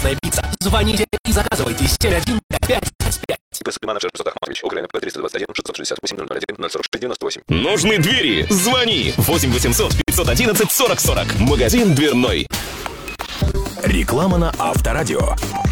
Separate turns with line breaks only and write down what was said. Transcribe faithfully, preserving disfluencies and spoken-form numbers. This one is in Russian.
вкусная пицца. Звоните и заказывайте семь один пять пять пять пять.
Типа Сулейманов Шершот Ахматович, Украина, П триста двадцать один шестьсот шестьдесят восемь ноль ноль один ноль сорок шесть девяносто восемь.
Нужны двери? Звони восемь восемьсот пятьсот одиннадцать сорок сорок. Магазин дверной.
Реклама на Авторадио.